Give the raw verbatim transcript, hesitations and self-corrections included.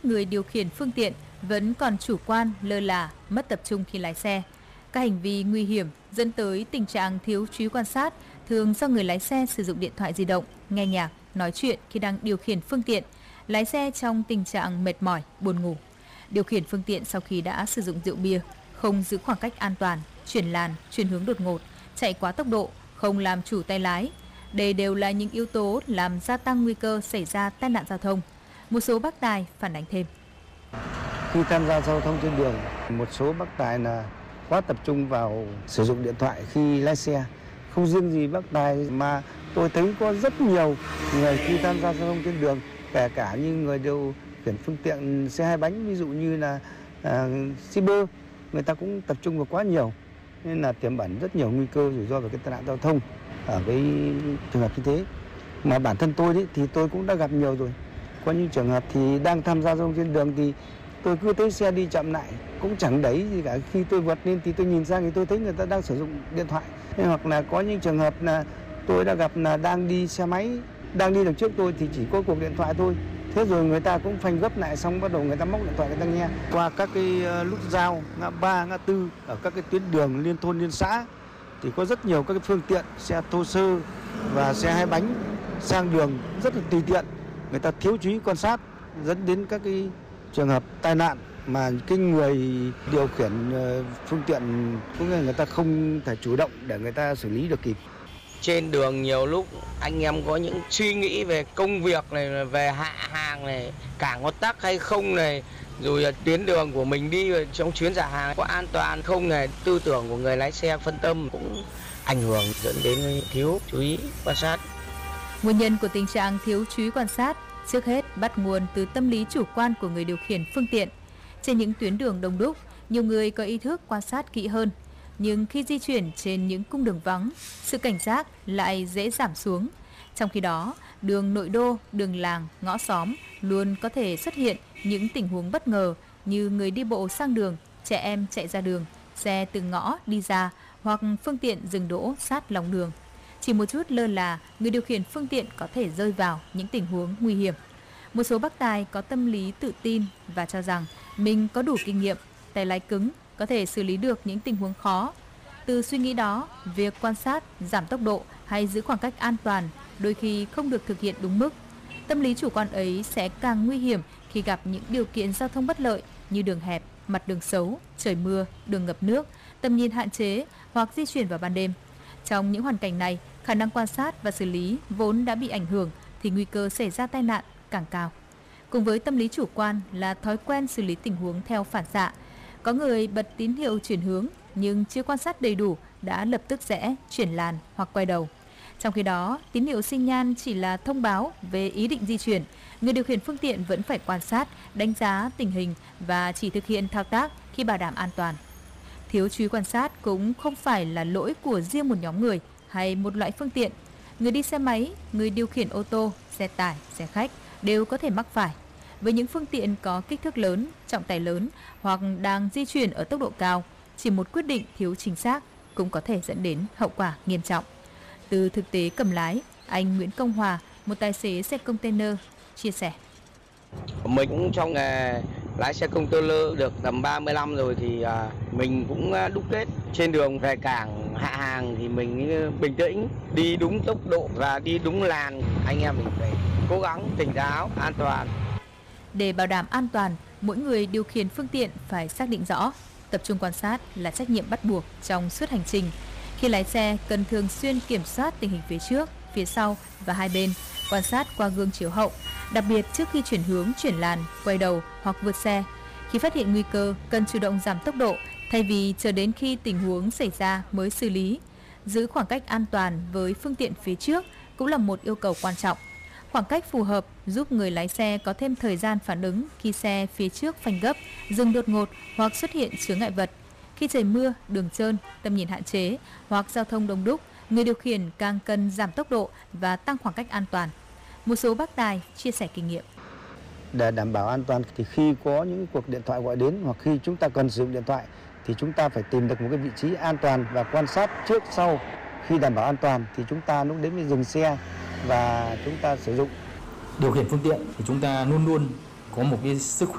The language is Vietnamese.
người điều khiển phương tiện vẫn còn chủ quan, lơ là, mất tập trung khi lái xe. Các hành vi nguy hiểm dẫn tới tình trạng thiếu chú ý quan sát thường do người lái xe sử dụng điện thoại di động, nghe nhạc, nói chuyện khi đang điều khiển phương tiện, lái xe trong tình trạng mệt mỏi, buồn ngủ, điều khiển phương tiện sau khi đã sử dụng rượu bia, không giữ khoảng cách an toàn, chuyển làn, chuyển hướng đột ngột, chạy quá tốc độ, không làm chủ tay lái. Đây đều là những yếu tố làm gia tăng nguy cơ xảy ra tai nạn giao thông. Một số bác tài phản ánh thêm. Khi tham gia giao thông trên đường, một số bác tài là quá tập trung vào sử dụng điện thoại khi lái xe. Không riêng gì bác tài mà tôi thấy có rất nhiều người khi tham gia giao thông trên đường, kể cả như người điều khiển phương tiện xe hai bánh, ví dụ như là à, shipper, người ta cũng tập trung vào quá nhiều, nên là tiềm ẩn rất nhiều nguy cơ rủi ro về cái tai nạn giao thông ở cái trường hợp như thế. Mà bản thân tôi đấy, thì tôi cũng đã gặp nhiều rồi. Có những trường hợp thì đang tham gia giao thông trên đường thì tôi cứ thấy xe đi chậm lại, cũng chẳng đẩy gì cả. Khi tôi vượt lên thì tôi nhìn sang thì tôi thấy người ta đang sử dụng điện thoại. Hay hoặc là có những trường hợp là tôi đã gặp là đang đi xe máy, đang đi đằng trước tôi thì chỉ có cuộc điện thoại thôi. Thế rồi người ta cũng phanh gấp lại, xong bắt đầu người ta móc điện thoại người ta nghe. Qua các cái nút giao, ngã ba, ngã tư ở các cái tuyến đường liên thôn liên xã thì có rất nhiều các cái phương tiện xe thô sơ và xe hai bánh sang đường rất là tùy tiện. Người ta thiếu chú ý quan sát dẫn đến các cái trường hợp tai nạn mà cái người điều khiển phương tiện cũng là người ta không thể chủ động để người ta xử lý được kịp. Trên đường nhiều lúc anh em có những suy nghĩ về công việc này, về hạ hàng này, cảng có tắc hay không này, rồi tuyến đường của mình đi trong chuyến trả hàng có an toàn không này, tư tưởng của người lái xe phân tâm cũng ảnh hưởng dẫn đến thiếu chú ý quan sát. Nguyên nhân của tình trạng thiếu chú ý quan sát trước hết bắt nguồn từ tâm lý chủ quan của người điều khiển phương tiện. Trên những tuyến đường đông đúc, nhiều người có ý thức quan sát kỹ hơn, nhưng khi di chuyển trên những cung đường vắng, sự cảnh giác lại dễ giảm xuống. Trong khi đó, đường nội đô, đường làng, ngõ xóm luôn có thể xuất hiện những tình huống bất ngờ như người đi bộ sang đường, trẻ em chạy ra đường, xe từ ngõ đi ra hoặc phương tiện dừng đỗ sát lòng đường. Chỉ một chút lơ là, người điều khiển phương tiện có thể rơi vào những tình huống nguy hiểm. Một số bác tài có tâm lý tự tin và cho rằng mình có đủ kinh nghiệm, tay lái cứng, có thể xử lý được những tình huống khó. Từ suy nghĩ đó, việc quan sát, giảm tốc độ hay giữ khoảng cách an toàn đôi khi không được thực hiện đúng mức. Tâm lý chủ quan ấy sẽ càng nguy hiểm khi gặp những điều kiện giao thông bất lợi như đường hẹp, mặt đường xấu, trời mưa, đường ngập nước, tầm nhìn hạn chế hoặc di chuyển vào ban đêm. Trong những hoàn cảnh này, khả năng quan sát và xử lý vốn đã bị ảnh hưởng thì nguy cơ xảy ra tai nạn càng cao. Cùng với tâm lý chủ quan là thói quen xử lý tình huống theo phản xạ. Có người bật tín hiệu chuyển hướng nhưng chưa quan sát đầy đủ đã lập tức rẽ, chuyển làn hoặc quay đầu. Trong khi đó, tín hiệu xi nhan chỉ là thông báo về ý định di chuyển. Người điều khiển phương tiện vẫn phải quan sát, đánh giá tình hình và chỉ thực hiện thao tác khi bảo đảm an toàn. Thiếu chú ý quan sát cũng không phải là lỗi của riêng một nhóm người hay một loại phương tiện. Người đi xe máy, người điều khiển ô tô, xe tải, xe khách đều có thể mắc phải. Với những phương tiện có kích thước lớn, trọng tải lớn hoặc đang di chuyển ở tốc độ cao, chỉ một quyết định thiếu chính xác cũng có thể dẫn đến hậu quả nghiêm trọng. Từ thực tế cầm lái, anh Nguyễn Công Hòa, một tài xế xe container, chia sẻ. Mình cũng trong nghề lái xe container được tầm ba mươi năm rồi thì mình cũng đúc kết. Trên đường về cảng hạ hàng thì mình bình tĩnh, đi đúng tốc độ và đi đúng làn. Anh em mình phải cố gắng tỉnh táo, an toàn. Để bảo đảm an toàn, mỗi người điều khiển phương tiện phải xác định rõ, tập trung quan sát là trách nhiệm bắt buộc trong suốt hành trình. Khi lái xe cần thường xuyên kiểm soát tình hình phía trước, phía sau và hai bên, quan sát qua gương chiếu hậu, đặc biệt trước khi chuyển hướng, chuyển làn, quay đầu hoặc vượt xe. Khi phát hiện nguy cơ, cần chủ động giảm tốc độ thay vì chờ đến khi tình huống xảy ra mới xử lý. Giữ khoảng cách an toàn với phương tiện phía trước cũng là một yêu cầu quan trọng. Khoảng cách phù hợp giúp người lái xe có thêm thời gian phản ứng khi xe phía trước phanh gấp, dừng đột ngột hoặc xuất hiện chướng ngại vật. Khi trời mưa, đường trơn, tầm nhìn hạn chế hoặc giao thông đông đúc, người điều khiển càng cần giảm tốc độ và tăng khoảng cách an toàn. Một số bác tài chia sẻ kinh nghiệm. Để đảm bảo an toàn thì khi có những cuộc điện thoại gọi đến hoặc khi chúng ta cần sử dụng điện thoại thì chúng ta phải tìm được một cái vị trí an toàn và quan sát trước sau. Khi đảm bảo an toàn thì chúng ta lúc đến mới dừng xe và chúng ta sử dụng. Điều khiển phương tiện thì chúng ta luôn luôn có một cái sức